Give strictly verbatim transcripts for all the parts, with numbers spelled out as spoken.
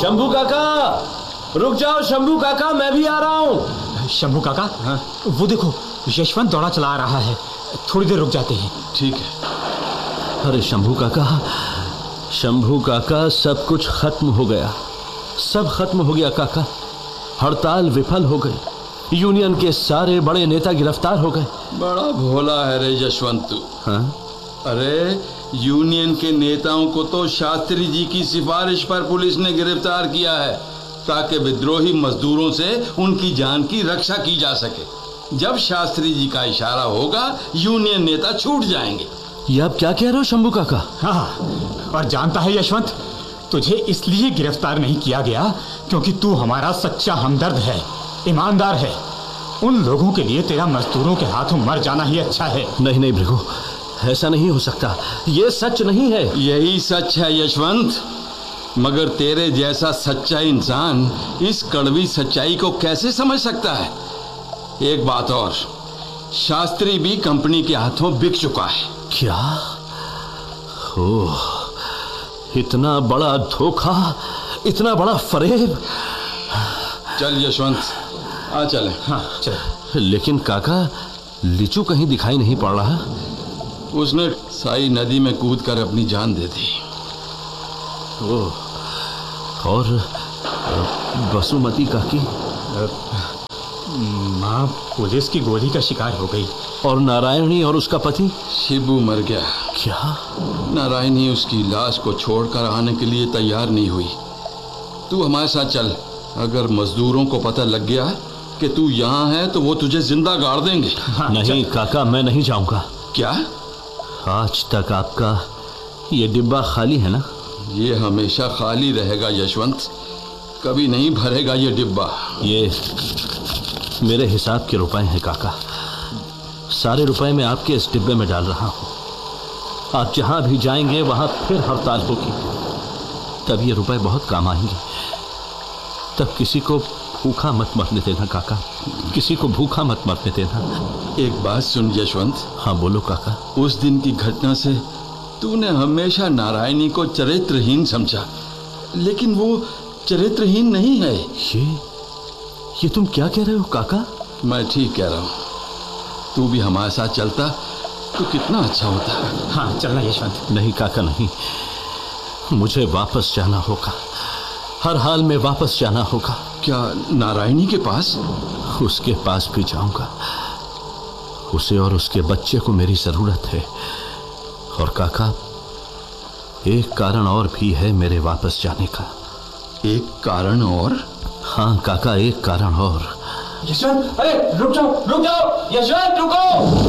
शंभू काका, रुक जाओ शंभू काका, मैं भी आ रहा हूँ। शंभू काका, हाँ? वो देखो यशवंत दौड़ा चला आ रहा है, थोड़ी देर रुक जाते हैं। ठीक है। अरे शंभू काका, शंभू काका, सब कुछ खत्म हो गया, सब खत्म हो गया काका। हड़ताल विफल हो गई, यूनियन के सारे बड़े नेता गिरफ्तार हो गए। बड़ा भोला है रे यशवंत तू। हाँ? अरे यूनियन के नेताओं को तो शास्त्री जी की सिफारिश पर पुलिस ने गिरफ्तार किया है, ताकि विद्रोही मजदूरों से उनकी जान की रक्षा की जा सके। जब शास्त्री जी का इशारा होगा, यूनियन नेता छूट जाएंगे। ये आप क्या कह रहे हो शंभू काका? हाँ, और जानता है यशवंत, तुझे इसलिए गिरफ्तार नहीं किया गया क्योंकि तू हमारा सच्चा हमदर्द है, ईमानदार है। उन लोगों के लिए तेरा मजदूरों के हाथों मर जाना ही अच्छा है। नहीं नहीं भृगु, ऐसा नहीं हो सकता, ये सच नहीं है। यही सच है यशवंत, मगर तेरे जैसा सच्चा इंसान इस कड़वी सच्चाई को कैसे समझ सकता है? एक बात और, शास्त्री भी कंपनी के हाथों बिक चुका है। क्या? ओह, इतना बड़ा धोखा, इतना बड़ा फरेब। चल यशवंत, आ चले। हाँ चल। लेकिन काका, लिचू कहीं दिखाई नहीं पड़ रहा। उसने साई नदी में कूद कर अपनी जान दे दी। ओह, और बसुमती काकी? माँ पुलिस की गोली का शिकार हो गई। और नारायणी और उसका पति? शिबू मर गया। क्या? नारायणी उसकी लाश को छोड़कर आने के लिए तैयार नहीं हुई। तू हमारे साथ चल, अगर मजदूरों को पता लग गया कि तू यहाँ है तो वो तुझे जिंदा गाड़ देंगे। हाँ, नहीं काका, मैं नहीं जाऊंगा। क्या? आज तक आपका ये डिब्बा खाली है ना? ये हमेशा खाली रहेगा यशवंत, कभी नहीं भरेगा ये डिब्बा। ये मेरे हिसाब के रुपए हैं काका, सारे रुपए मैं आपके इस डिब्बे में डाल रहा हूँ। आप जहाँ भी जाएंगे वहाँ फिर हड़ताल होगी, तब ये रुपए बहुत काम आएंगे। तब किसी को भूखा मत मरने देना काका, किसी को भूखा मत मरने देना। एक बात सुन यशवंत। हाँ बोलो काका। उस दिन की घटना से तूने हमेशा नारायणी को चरित्रहीन समझा, लेकिन वो चरित्रहीन नहीं है। ये ये तुम क्या कह रहे हो काका? मैं ठीक कह रहा हूँ। तू भी हमारे साथ चलता तो कितना अच्छा होता। हाँ चलना यशवंत। नहीं काका नहीं, मुझे वापस जाना होगा, हर हाल में वापस जाना होगा। क्या नारायणी के पास? उसके पास भी जाऊंगा, उसे और उसके बच्चे को मेरी जरूरत है। और काका, एक कारण और भी है मेरे वापस जाने का। एक कारण और? हाँ काका, एक कारण और। यशवंत, अरे रुक जाओ, रुक जाओ, यशवंत रुको।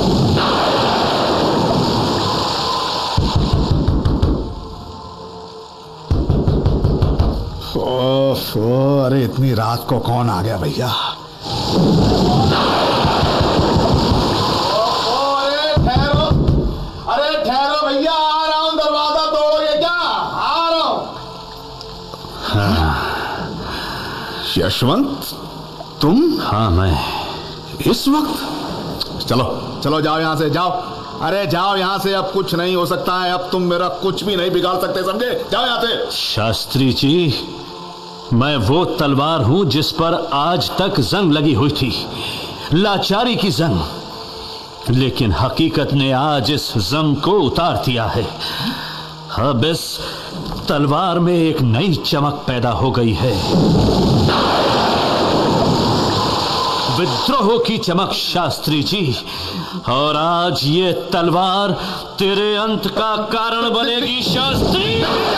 ओफो, अरे इतनी रात को कौन आ गया भैया? अरे ठहरो, अरे ठहरो भैया, आ रहा हूं। दरवाजा तोड़ोगे क्या? आ रहा हूं। हाँ, यशवंत तुम? हाँ मैं। इस वक्त? चलो चलो, जाओ यहाँ से, जाओ। अरे जाओ यहाँ से, अब कुछ नहीं हो सकता है। अब तुम मेरा कुछ भी नहीं बिगाड़ सकते, समझे? जाओ यहाँ से। शास्त्री जी, मैं वो तलवार हूं जिस पर आज तक जंग लगी हुई थी, लाचारी की जंग। लेकिन हकीकत ने आज इस जंग को उतार दिया है। अब इस तलवार में एक नई चमक पैदा हो गई है, विद्रोह की चमक शास्त्री जी। और आज ये तलवार तेरे अंत का कारण बनेगी शास्त्री।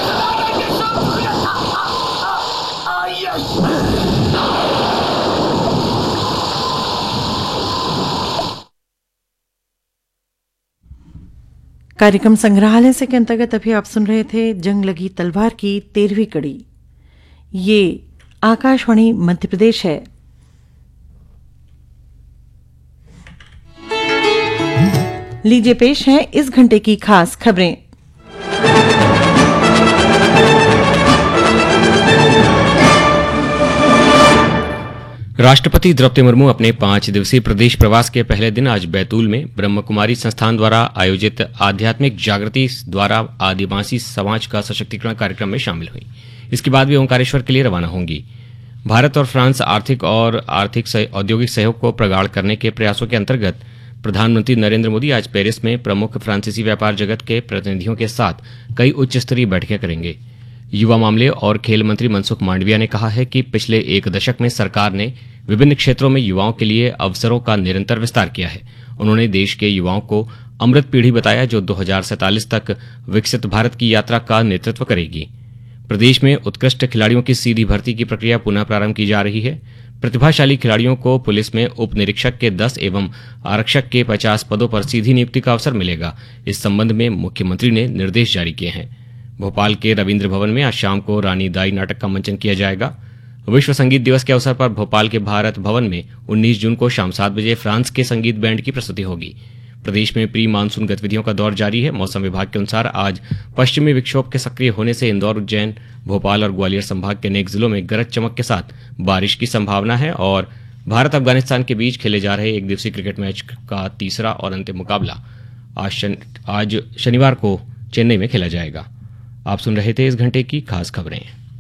कार्यक्रम संग्रहालय से के अंतर्गत अभी आप सुन रहे थे जंग लगी तलवार की तेरहवीं कड़ी। ये आकाशवाणी मध्य प्रदेश है। लीजिए पेश है इस घंटे की खास खबरें। राष्ट्रपति द्रौपदी मुर्मू अपने पांच दिवसीय प्रदेश प्रवास के पहले दिन आज बैतूल में ब्रह्म कुमारी संस्थान द्वारा आयोजित आध्यात्मिक जागृति द्वारा आदिवासी समाज का सशक्तिकरण कार्यक्रम में शामिल हुई। इसके बाद वे ओंकारेश्वर के लिए रवाना होंगी। भारत और फ्रांस आर्थिक और आर्थिक औद्योगिक सहयोग को प्रगाढ़ करने के प्रयासों के अंतर्गत प्रधानमंत्री नरेंद्र मोदी आज पेरिस में प्रमुख फ्रांसीसी व्यापार जगत के प्रतिनिधियों के साथ कई उच्च स्तरीय बैठकें करेंगे। युवा मामले और खेल मंत्री मनसुख मांडविया ने कहा है कि पिछले एक दशक में सरकार ने विभिन्न क्षेत्रों में युवाओं के लिए अवसरों का निरंतर विस्तार किया है। उन्होंने देश के युवाओं को अमृत पीढ़ी बताया जो दो हज़ार सैंतालीस तक विकसित भारत की यात्रा का नेतृत्व करेगी। प्रदेश में उत्कृष्ट खिलाड़ियों की सीधी भर्ती की प्रक्रिया पुनः प्रारंभ की जा रही है। प्रतिभाशाली खिलाड़ियों को पुलिस में उप निरीक्षक के दस एवं आरक्षक के पचास पदों पर सीधी नियुक्ति का अवसर मिलेगा। इस संबंध में मुख्यमंत्री ने निर्देश जारी किए हैं। भोपाल के रविंद्र भवन में आज शाम को रानी दाई नाटक का मंचन किया जाएगा। विश्व संगीत दिवस के अवसर पर भोपाल के भारत भवन में उन्नीस जून को शाम सात बजे फ्रांस के संगीत बैंड की प्रस्तुति होगी। प्रदेश में प्री मानसून गतिविधियों का दौर जारी है। मौसम विभाग के अनुसार आज पश्चिमी विक्षोभ के सक्रिय होने से इंदौर, उज्जैन, भोपाल और ग्वालियर संभाग के अनेक जिलों में गरज चमक के साथ बारिश की संभावना है और भारत अफगानिस्तान के बीच खेले जा रहे एक दिवसीय क्रिकेट मैच का तीसरा और अंतिम मुकाबला आज, शन, आज शनिवार को चेन्नई में खेला जाएगा। आप सुन रहे थे इस घंटे की खास खबरें।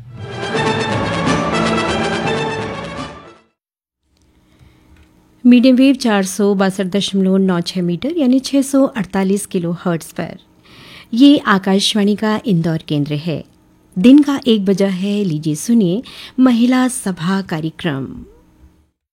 मीडियम वेव चार सौ बासठ दशमलव नौ छह मीटर यानी छह सौ अड़तालीस किलो हर्ट्ज पर ये आकाशवाणी का इंदौर केंद्र है। दिन का एक बजा है। लीजिए सुनिए महिला सभा कार्यक्रम।